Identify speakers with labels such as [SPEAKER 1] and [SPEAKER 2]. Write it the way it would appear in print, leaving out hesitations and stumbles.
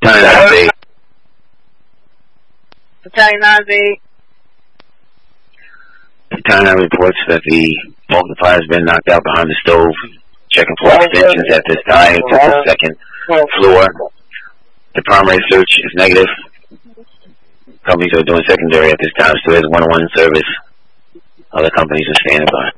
[SPEAKER 1] Battalion
[SPEAKER 2] 9-8.
[SPEAKER 1] Battalion 9 reports that the bulk of the fire has been knocked out behind the stove. Checking for extensions at this time to the second floor. The primary search is negative. Companies are doing secondary at this time, so there's one-on-one service. Other companies are standing by.